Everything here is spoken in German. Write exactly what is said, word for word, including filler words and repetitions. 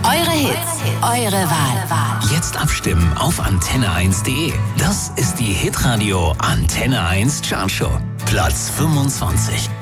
Eure Hits, eure Wahl. Jetzt abstimmen auf antenne eins punkt de. Das ist die Hitradio Antenne eins Chartshow. Platz fünfundzwanzig.